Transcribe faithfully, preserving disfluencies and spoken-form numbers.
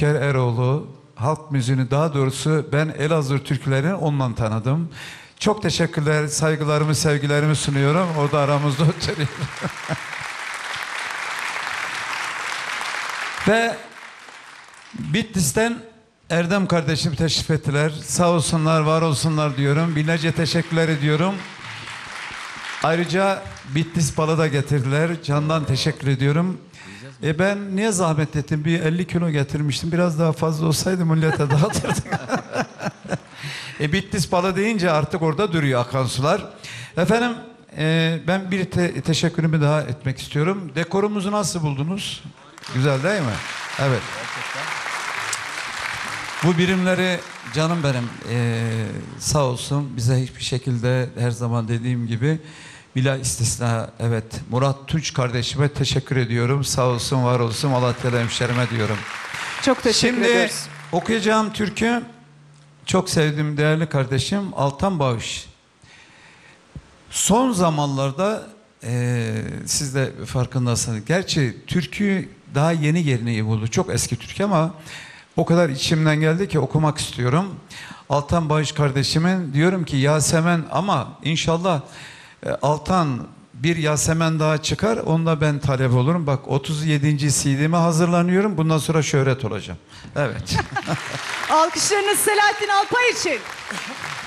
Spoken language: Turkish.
Türker Eroğlu, halk müziğini, daha doğrusu ben Elazığ türkülerini ondan tanıdım. Çok teşekkürler, saygılarımı, sevgilerimi sunuyorum. O da aramızda oturuyor. Ve Bitlis'ten Erdem kardeşim teşrif ettiler. Sağ olsunlar, var olsunlar diyorum. Binlerce teşekkürler ediyorum. Ayrıca Bitlis balı da getirdiler. Candan teşekkür ediyorum. E ben niye zahmet ettim? Bir elli kilo getirmiştim. Biraz daha fazla olsaydı millete dağıtırdık. e Bitlis balı deyince artık orada duruyor akan sular. Efendim e, ben bir te teşekkürümü daha etmek istiyorum. Dekorumuzu nasıl buldunuz? Güzel değil mi? Evet. Bu birimleri canım benim e, sağ olsun bize hiçbir şekilde, her zaman dediğim gibi, bila istisna, evet, Murat Tunç kardeşime teşekkür ediyorum. Sağ olsun, var olsun, Malatya'da hemşerime diyorum. Çok teşekkür Şimdi ediyoruz. Şimdi okuyacağım türkü çok sevdiğim değerli kardeşim Altan Bağış. Son zamanlarda e, siz de farkındasınız. Gerçi türkü daha yeni yerini buldu. Çok eski türkü ama o kadar içimden geldi ki okumak istiyorum. Altan Bağış kardeşimin diyorum ki Yasemen, ama inşallah e, Altan bir Yasemen daha çıkar. onunla ben talep olurum. Bak otuz yedinci C D'me hazırlanıyorum. Bundan sonra şöhret olacağım. Evet. Alkışlarınız Selahattin Alpay için.